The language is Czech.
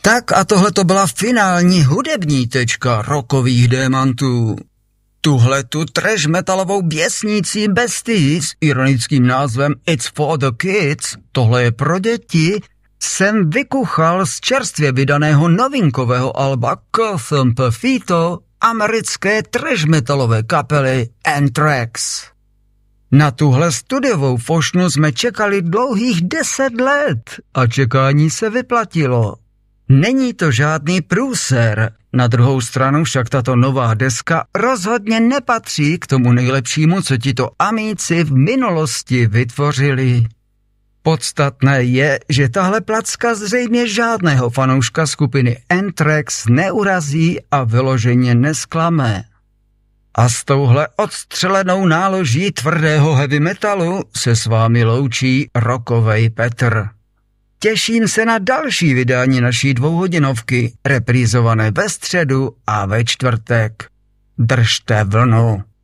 Tak a tohle to byla finální hudební tečka rockových démantů. Tuhle tu trash metalovou běsnící bestii s ironickým názvem It's for the Kids, tohle je pro děti, jsem vykuchal z čerstvě vydaného novinkového alba Curse and Perfito americké trash metalové kapely Anthrax. Na tuhle studiovou fošnu jsme čekali dlouhých 10 let a čekání se vyplatilo. Není to žádný průser, na druhou stranu však tato nová deska rozhodně nepatří k tomu nejlepšímu, co tito amíci v minulosti vytvořili. Podstatné je, že tahle placka zřejmě žádného fanouška skupiny Anthrax neurazí a vyloženě nesklame. A s touhle odstřelenou náloží tvrdého heavy metalu se s vámi loučí rockovej Petr. Těším se na další vydání naší 2hodinovky, reprízované ve středu a ve čtvrtek. Držte vlnu.